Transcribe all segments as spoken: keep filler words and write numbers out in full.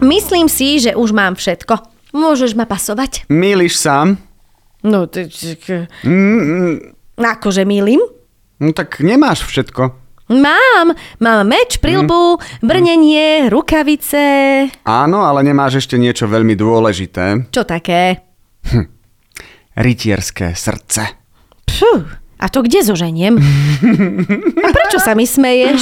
Myslím si, že už mám všetko. Môžeš ma pasovať. Mýliš sa? No, ty... ty- Mm, Akože mýlim? no tak nemáš všetko. Mám. Mám meč, prilbu, brnenie, rukavice. Áno, ale nemáš ešte niečo veľmi dôležité. Čo také? Rytierské srdce. Pfú, a to kde zoženiem? A prečo sa mi smeješ?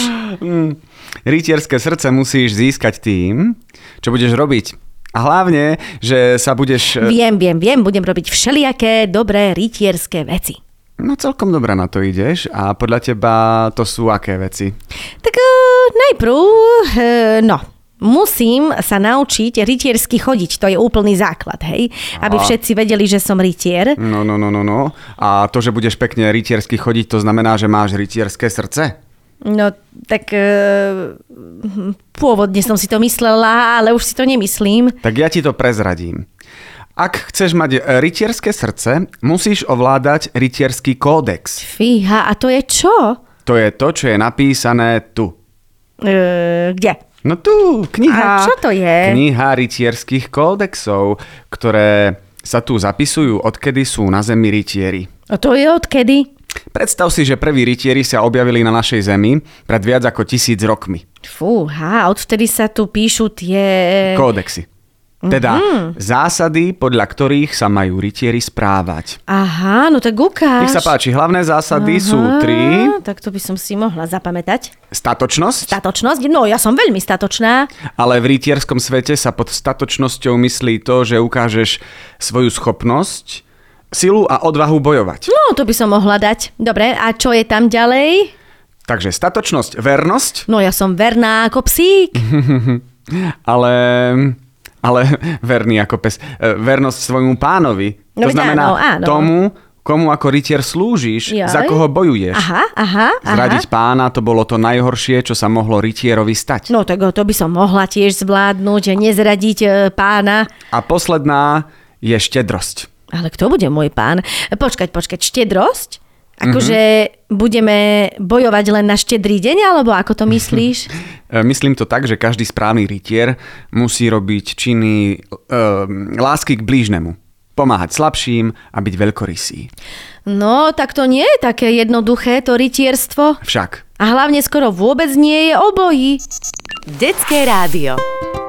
Rytierské srdce musíš získať tým, čo budeš robiť. A hlavne, že sa budeš... Viem, viem, viem, budem robiť všelijaké dobré rytierské veci. No celkom dobre na to ideš. A podľa teba to sú aké veci? Tak uh, najprv, uh, no, musím sa naučiť rytiersky chodiť. To je úplný základ, hej? Aby Aha. všetci vedeli, že som rytier. No, no, no, no, no. A to, že budeš pekne rytiersky chodiť, to znamená, že máš rytierské srdce? No, tak uh, pôvodne som si to myslela, ale už si to nemyslím. Tak ja ti to prezradím. Ak chceš mať rytierské srdce, musíš ovládať rytierský kódex. Fíha, a to je čo? To je to, čo je napísané tu. Uh, kde? No tu, kniha. A čo to je? Kniha rytierských kódexov, ktoré sa tu zapisujú, odkedy sú na zemi rytieri. A to je odkedy? Predstav si, že prví rytieri sa objavili na našej zemi pred viac ako tisíc rokmi. Fúha, odvtedy sa tu píšu tie... Kódexy. Teda mm-hmm. zásady, podľa ktorých sa majú rytieri správať. Aha, no tak ukáž. Nech sa páči, hlavné zásady Aha, sú tri. Tak to by som si mohla zapamätať. Statočnosť, Statočnosť? No, ja som veľmi statočná. ale v rytierskom svete sa pod statočnosťou myslí to, že ukážeš svoju schopnosť, silu a odvahu bojovať. No, to by som mohla dať. Dobre, a čo je tam ďalej? Takže statočnosť, vernosť, No, ja som verná ako psík. ale... ale verný ako pes. E, Vernosť svojmu pánovi. No To veď znamená áno, áno. tomu, komu ako rytier slúžiš, Jaj. za koho bojuješ. Aha, aha, aha. Zradiť pána, to bolo to najhoršie, čo sa mohlo rytierovi stať. No, tak to by som mohla tiež zvládnuť, nezradiť e, pána. A posledná je štedrosť. Ale kto bude môj pán? Počkať, počkať, štedrosť? Akože mm-hmm. budeme bojovať len na štedrý deň, alebo ako to myslíš? E, Myslím to tak, že každý správny rytier musí robiť činy e, lásky k blížnemu. Pomáhať slabším a byť veľkorysý. No, tak to nie je také jednoduché, to rytierstvo. Však. A hlavne skoro vôbec nie je obojí. Detské rádio.